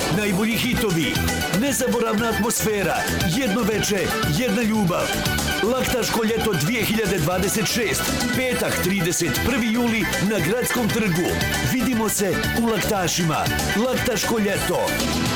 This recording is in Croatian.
najbolji hitovi, nezaboravna atmosfera, jedno veče, jedna ljubav. Laktaško ljeto 2026, petak 31. juli na Gradskom trgu. Vidimo se u Laktašima. Laktaško ljeto.